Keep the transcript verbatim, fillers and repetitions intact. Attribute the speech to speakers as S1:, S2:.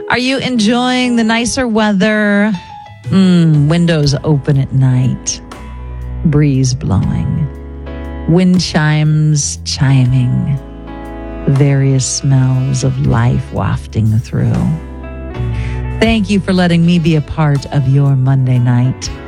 S1: Are you enjoying the nicer weather? Mm, windows open at night. Breeze blowing. Wind chimes chiming. Various smells of life wafting through. Thank you for letting me be a part of your Monday night.